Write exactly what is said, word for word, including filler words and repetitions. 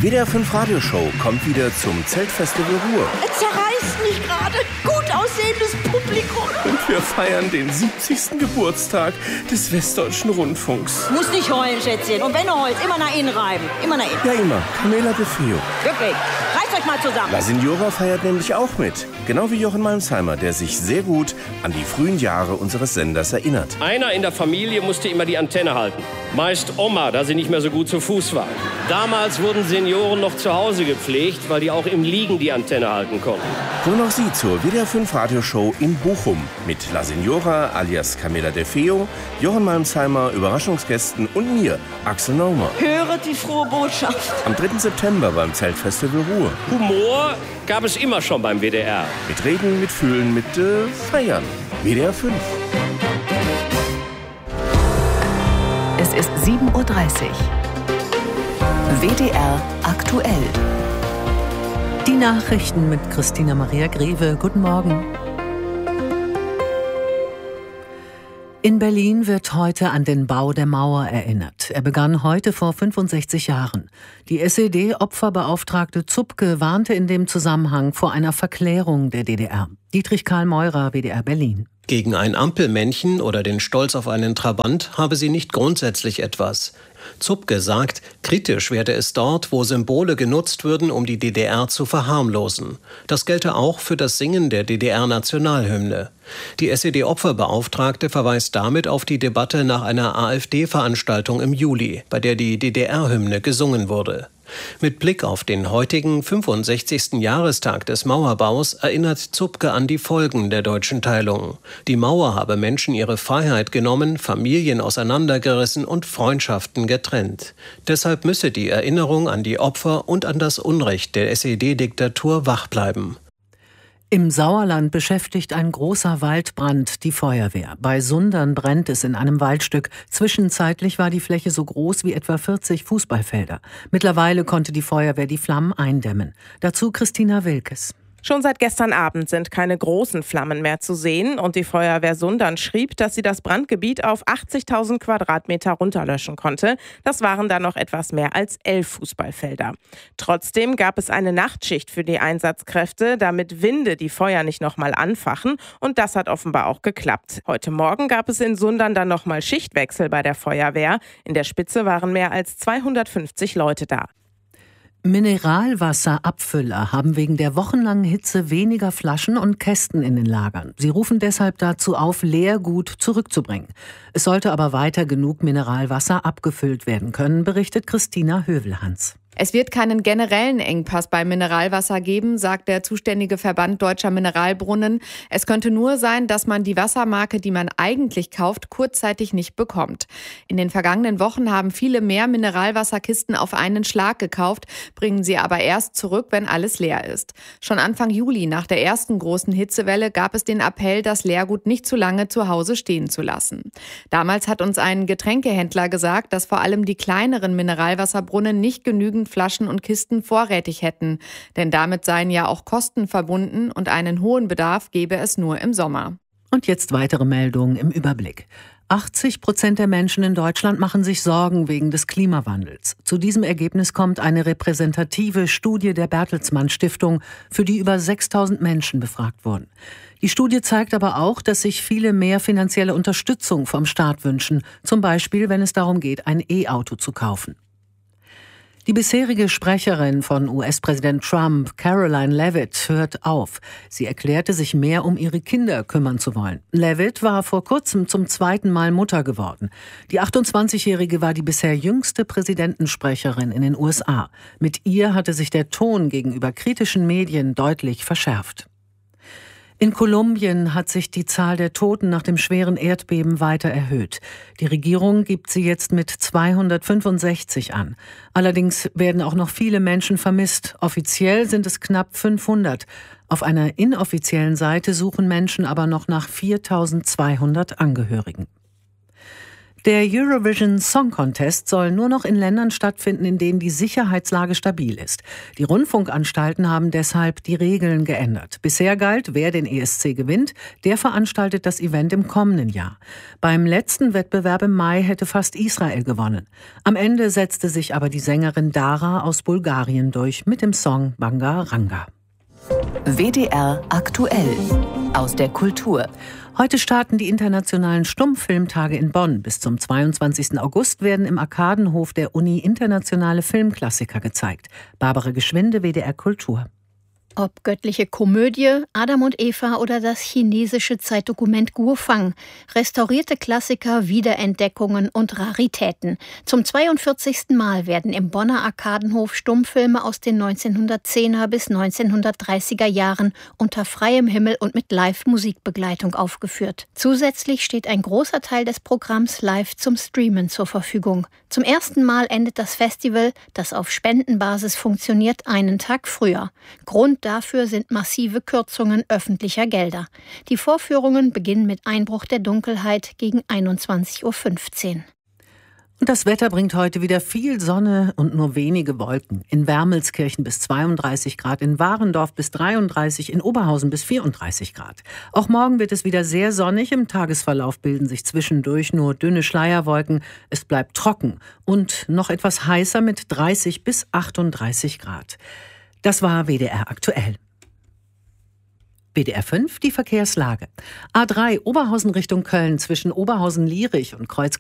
W D R fünf Radioshow kommt wieder zum Zeltfestival Ruhr. Es zerreißt mich gerade. Gut aussehendes Publikum. Und wir feiern den siebzigsten Geburtstag des Westdeutschen Rundfunks. Muss nicht heulen, Schätzchen. Und wenn du heulst, immer nach innen reiben. Immer nach innen. Ja, immer. Camela de Feo. Wirklich. Reißt euch mal zusammen. La Signora feiert nämlich auch mit. Genau wie Jochen Malmsheimer, der sich sehr gut an die frühen Jahre unseres Senders erinnert. Einer in der Familie musste immer die Antenne halten. Meist Oma, da sie nicht mehr so gut zu Fuß war. Damals wurden Senioren noch zu Hause gepflegt, weil die auch im Liegen die Antenne halten konnten. Kommen auch Sie zur W D R fünf Radioshow in Bochum mit La Signora alias Camela de Feo, Jochen Malmsheimer, Überraschungsgästen und mir, Axel Naumer. Höret die frohe Botschaft. Am dritten September beim Zeltfestival Ruhr. Humor gab es immer schon beim W D R. Mit Reden, mit Fühlen, mit äh, Feiern. W D R fünf. Es ist sieben Uhr dreißig. W D R aktuell. Die Nachrichten mit Christina Maria Greve. Guten Morgen. In Berlin wird heute an den Bau der Mauer erinnert. Er begann heute vor fünfundsechzig Jahren. Die S E D-Opferbeauftragte Zupke warnte in dem Zusammenhang vor einer Verklärung der D D R. Dietrich Karl Meurer, W D R Berlin. Gegen ein Ampelmännchen oder den Stolz auf einen Trabant habe sie nicht grundsätzlich etwas. Zupke sagt, kritisch werde es dort, wo Symbole genutzt würden, um die D D R zu verharmlosen. Das gelte auch für das Singen der D D R-Nationalhymne. Die S E D-Opferbeauftragte verweist damit auf die Debatte nach einer AfD-Veranstaltung im Juli, bei der die D D R-Hymne gesungen wurde. Mit Blick auf den heutigen fünfundsechzigsten Jahrestag des Mauerbaus erinnert Zupke an die Folgen der deutschen Teilung. Die Mauer habe Menschen ihre Freiheit genommen, Familien auseinandergerissen und Freundschaften getrennt. Deshalb müsse die Erinnerung an die Opfer und an das Unrecht der S E D-Diktatur wach bleiben. Im Sauerland beschäftigt ein großer Waldbrand die Feuerwehr. Bei Sundern brennt es in einem Waldstück. Zwischenzeitlich war die Fläche so groß wie etwa vierzig Fußballfelder. Mittlerweile konnte die Feuerwehr die Flammen eindämmen. Dazu Christina Wilkes. Schon seit gestern Abend sind keine großen Flammen mehr zu sehen und die Feuerwehr Sundern schrieb, dass sie das Brandgebiet auf achtzigtausend Quadratmeter runterlöschen konnte. Das waren dann noch etwas mehr als elf Fußballfelder. Trotzdem gab es eine Nachtschicht für die Einsatzkräfte, damit Winde die Feuer nicht nochmal anfachen, und das hat offenbar auch geklappt. Heute Morgen gab es in Sundern dann nochmal Schichtwechsel bei der Feuerwehr. In der Spitze waren mehr als zweihundertfünfzig Leute da. Mineralwasserabfüller haben wegen der wochenlangen Hitze weniger Flaschen und Kästen in den Lagern. Sie rufen deshalb dazu auf, Leergut zurückzubringen. Es sollte aber weiter genug Mineralwasser abgefüllt werden können, berichtet Christina Hövelhans. Es wird keinen generellen Engpass beim Mineralwasser geben, sagt der zuständige Verband Deutscher Mineralbrunnen. Es könnte nur sein, dass man die Wassermarke, die man eigentlich kauft, kurzzeitig nicht bekommt. In den vergangenen Wochen haben viele mehr Mineralwasserkisten auf einen Schlag gekauft, bringen sie aber erst zurück, wenn alles leer ist. Schon Anfang Juli, nach der ersten großen Hitzewelle, gab es den Appell, das Leergut nicht zu lange zu Hause stehen zu lassen. Damals hat uns ein Getränkehändler gesagt, dass vor allem die kleineren Mineralwasserbrunnen nicht genügend Flaschen und Kisten vorrätig hätten. Denn damit seien ja auch Kosten verbunden und einen hohen Bedarf gebe es nur im Sommer. Und jetzt weitere Meldungen im Überblick. achtzig Prozent der Menschen in Deutschland machen sich Sorgen wegen des Klimawandels. Zu diesem Ergebnis kommt eine repräsentative Studie der Bertelsmann Stiftung, für die über sechstausend Menschen befragt wurden. Die Studie zeigt aber auch, dass sich viele mehr finanzielle Unterstützung vom Staat wünschen, zum Beispiel, wenn es darum geht, ein E-Auto zu kaufen. Die bisherige Sprecherin von U S-Präsident Trump, Caroline Leavitt, hört auf. Sie erklärte sich mehr um ihre Kinder kümmern zu wollen. Leavitt war vor kurzem zum zweiten Mal Mutter geworden. Die achtundzwanzigjährige war die bisher jüngste Präsidentensprecherin in den U S A. Mit ihr hatte sich der Ton gegenüber kritischen Medien deutlich verschärft. In Kolumbien hat sich die Zahl der Toten nach dem schweren Erdbeben weiter erhöht. Die Regierung gibt sie jetzt mit zweihundertfünfundsechzig an. Allerdings werden auch noch viele Menschen vermisst. Offiziell sind es knapp fünfhundert. Auf einer inoffiziellen Seite suchen Menschen aber noch nach viertausendzweihundert Angehörigen. Der Eurovision Song Contest soll nur noch in Ländern stattfinden, in denen die Sicherheitslage stabil ist. Die Rundfunkanstalten haben deshalb die Regeln geändert. Bisher galt, wer den E S C gewinnt, der veranstaltet das Event im kommenden Jahr. Beim letzten Wettbewerb im Mai hätte fast Israel gewonnen. Am Ende setzte sich aber die Sängerin Dara aus Bulgarien durch mit dem Song Banga Ranga. W D R aktuell aus der Kultur. Heute starten die internationalen Stummfilmtage in Bonn. Bis zum zweiundzwanzigsten August werden im Arkadenhof der Uni internationale Filmklassiker gezeigt. Barbara Geschwinde, W D R Kultur. Ob göttliche Komödie, Adam und Eva oder das chinesische Zeitdokument Guofang. Restaurierte Klassiker, Wiederentdeckungen und Raritäten. Zum zweiundvierzigsten Mal werden im Bonner Arkadenhof Stummfilme aus den neunzehnhundertzehner bis neunzehnhundertdreißiger Jahren unter freiem Himmel und mit Live-Musikbegleitung aufgeführt. Zusätzlich steht ein großer Teil des Programms live zum Streamen zur Verfügung. Zum ersten Mal endet das Festival, das auf Spendenbasis funktioniert, einen Tag früher. Grund dafür sind massive Kürzungen öffentlicher Gelder. Die Vorführungen beginnen mit Einbruch der Dunkelheit gegen einundzwanzig Uhr fünfzehn. Und das Wetter bringt heute wieder viel Sonne und nur wenige Wolken. In Wermelskirchen bis zweiunddreißig Grad, in Warendorf bis dreiunddreißig, in Oberhausen bis vierunddreißig Grad. Auch morgen wird es wieder sehr sonnig. Im Tagesverlauf bilden sich zwischendurch nur dünne Schleierwolken. Es bleibt trocken und noch etwas heißer mit dreißig bis achtunddreißig Grad. Das war W D R aktuell. W D R fünf, die Verkehrslage. A drei Oberhausen Richtung Köln zwischen Oberhausen-Lierich und Kreuz